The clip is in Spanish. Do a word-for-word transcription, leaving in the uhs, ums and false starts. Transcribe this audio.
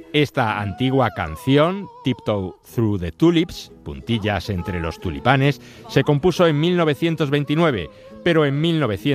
Esta antigua canción, Tiptoe Through the Tulips, puntillas entre los tulipanes, se compuso en mil novecientos veintinueve, pero en mil novecientos